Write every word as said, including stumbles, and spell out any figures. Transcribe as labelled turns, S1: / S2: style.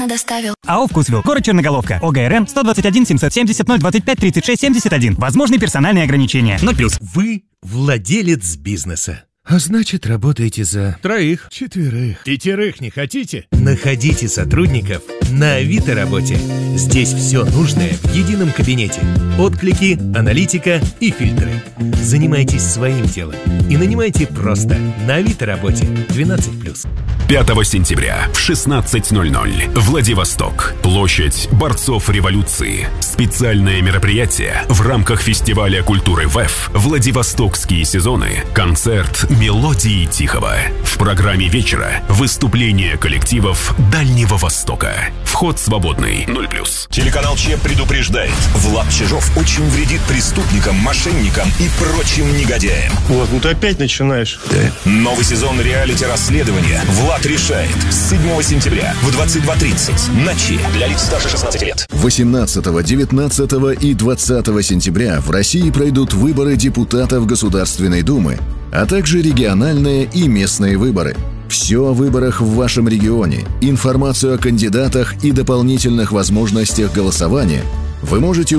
S1: бесплатно доставил.
S2: АО «Вкусвилл», город Черноголовка, ОГРН сто двадцать один семьсот семьдесят ноль двадцать пять тридцать шесть семьдесят один. Возможны персональные ограничения. ноль плюс.
S3: Вы владелец бизнеса. А значит, работаете за
S4: троих, четверых, пятерых не хотите?
S3: Находите сотрудников на Авито работе. Здесь все нужное в едином кабинете. Отклики, аналитика и фильтры. Занимайтесь своим делом и нанимайте просто на Авито работе двенадцать плюс.
S5: пятого сентября в шестнадцать ноль ноль. Владивосток. Площадь борцов революции. Специальное мероприятие в рамках фестиваля культуры ВЭФ «Владивостокские сезоны». Концерт «Мелодии Тихого». В программе вечера выступления коллективов Дальнего Востока. Вход свободный. ноль плюс.
S6: Телеканал ЧЕП предупреждает. Влад Чижов очень вредит преступникам, мошенникам и прочим негодяям.
S4: Вот, ну ты опять начинаешь.
S6: Да. Новый сезон реалити-расследования «Влад решает» с седьмого сентября в двадцать два тридцать на ЧЕП для лиц старше шестнадцати лет.
S7: восемнадцатого, девятнадцатого и двадцатого сентября в России пройдут выборы депутатов Государственной Думы, а также региональные и местные выборы. Все о выборах в вашем регионе, информацию о кандидатах и дополнительных возможностях голосования вы можете